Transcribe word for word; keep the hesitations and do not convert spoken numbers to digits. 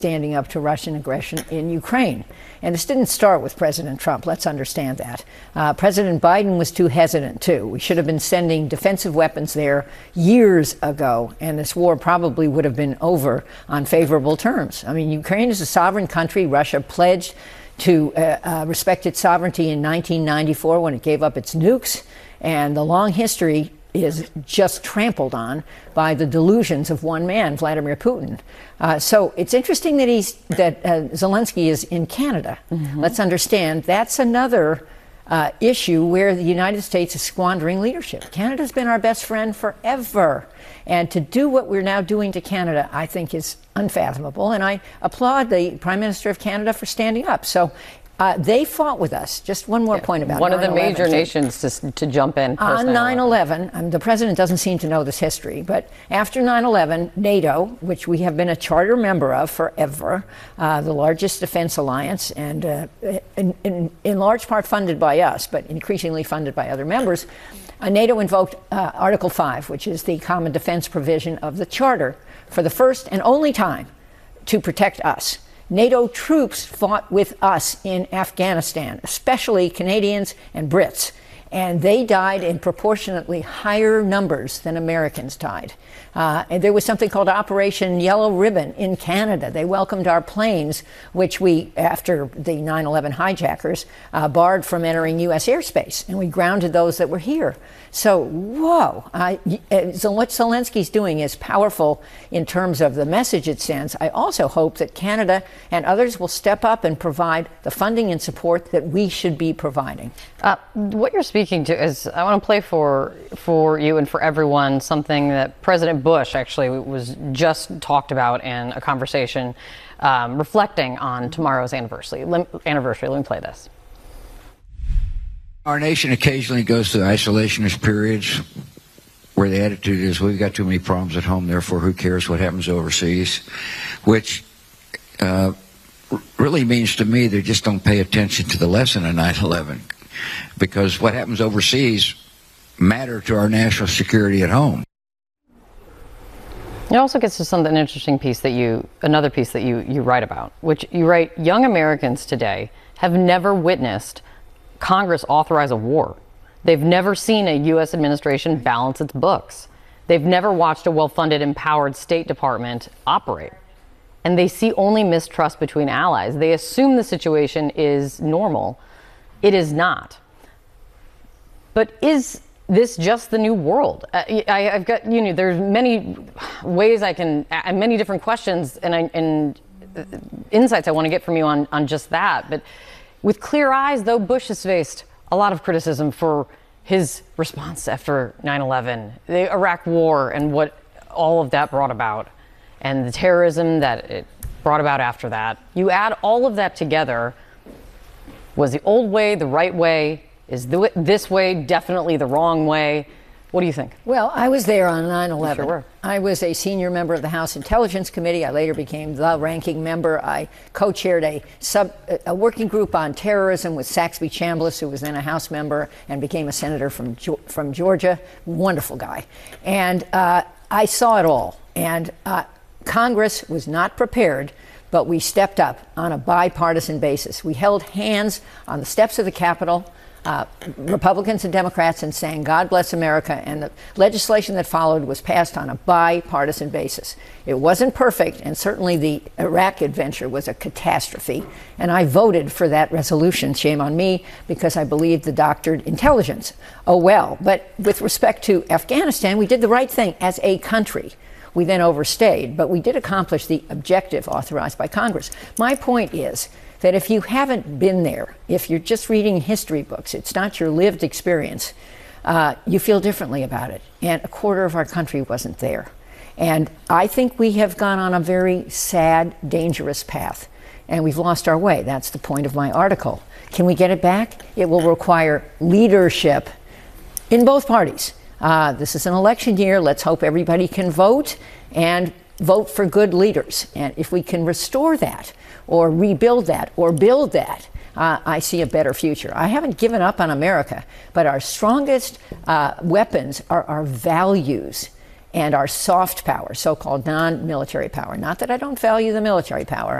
standing up to Russian aggression in Ukraine. And this didn't start with President Trump. Let's understand that. Uh, President Biden was too hesitant, too. We should have been sending defensive weapons there years ago, and this war probably would have been over on favorable terms. I mean, Ukraine is a sovereign country. Russia pledged to uh, uh, respect its sovereignty in nineteen ninety-four when it gave up its nukes, and the long history is just trampled on by the delusions of one man, Vladimir Putin. Uh, so it's interesting that he's that uh, Zelensky is in Canada. Mm-hmm. Let's understand that's another uh, issue where the United States is squandering leadership. Canada's been our best friend forever, and to do what we're now doing to Canada, I think, is unfathomable. And I applaud the Prime Minister of Canada for standing up. So. Uh, they fought with us. Just one more point about one of the major nations to, to jump in on nine eleven. Um, the president doesn't seem to know this history, but after nine eleven, NATO, which we have been a charter member of forever, uh, the largest defense alliance, and uh, in, in, in large part funded by us, but increasingly funded by other members, uh, NATO invoked uh, Article five, which is the common defense provision of the charter, for the first and only time to protect us. NATO troops fought with us in Afghanistan, especially Canadians and Brits, and they died in proportionately higher numbers than Americans died. Uh, and there was something called Operation Yellow Ribbon in Canada. They welcomed our planes, which we, after the nine eleven hijackers, uh, barred from entering U S airspace, and we grounded those that were here. So, whoa, uh, so what Zelensky's doing is powerful in terms of the message it sends. I also hope that Canada and others will step up and provide the funding and support that we should be providing. Uh, what you're speaking to is, I want to play for for you and for everyone something that President Bush actually was just talked about in a conversation um, reflecting on tomorrow's anniversary. Let, anniversary. Let me play this. Our nation occasionally goes through isolationist periods where the attitude is we've got too many problems at home, therefore who cares what happens overseas, which uh, really means to me they just don't pay attention to the lesson of nine eleven, because what happens overseas matter to our national security at home. It also gets to something interesting piece that you, another piece that you, you write about, which you write, young Americans today have never witnessed Congress authorize a war. They've never seen a U S administration balance its books. They've never watched a well-funded, empowered State Department operate. And they see only mistrust between allies. They assume the situation is normal. It is not. But is this just the new world? I, I've got, you know, there's many ways I can, and many different questions and, I, and insights I want to get from you on, on just that. But with clear eyes, though, Bush has faced a lot of criticism for his response after nine eleven, the Iraq War and what all of that brought about, and the terrorism that it brought about after that. You add all of that together. Was the old way the right way? Is the, this way definitely the wrong way? What do you think? Well, I was there on nine eleven. You sure were. I was a senior member of the House Intelligence Committee. I later became the ranking member. I co-chaired a sub a working group on terrorism with Saxby Chambliss, who was then a House member and became a senator from from Georgia. Wonderful guy. And uh, I saw it all. And uh, Congress was not prepared, but we stepped up on a bipartisan basis. We held hands on the steps of the Capitol, Uh, Republicans and Democrats, and saying, God bless America. And the legislation that followed was passed on a bipartisan basis. It wasn't perfect, and certainly the Iraq adventure was a catastrophe. And I voted for that resolution. Shame on me, because I believed the doctored intelligence. Oh, well. But with respect to Afghanistan, we did the right thing as a country. We then overstayed, but we did accomplish the objective authorized by Congress. My point is that if you haven't been there, if you're just reading history books, it's not your lived experience, uh, you feel differently about it. And a quarter of our country wasn't there. And I think we have gone on a very sad, dangerous path. And we've lost our way. That's the point of my article. Can we get it back? It will require leadership in both parties. Uh, this is an election year. Let's hope everybody can vote and vote for good leaders. And if we can restore that, or rebuild that, or build that, uh, I see a better future. I haven't given up on America, but our strongest uh, weapons are our values. and our soft power, so-called non-military power. Not that I don't value the military power.